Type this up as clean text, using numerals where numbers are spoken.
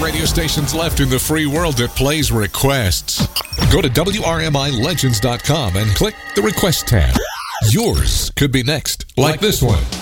radio stations left in the free world that plays requests. Go to WRMILegends.com and click the Request tab. Yours could be next, like this one.